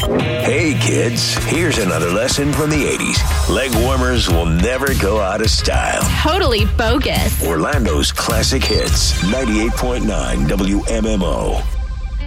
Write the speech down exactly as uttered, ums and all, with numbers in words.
Hey kids, here's another lesson from the eighties. Leg warmers will never go out of style. Totally bogus. Orlando's classic hits, ninety-eight point nine W M M O.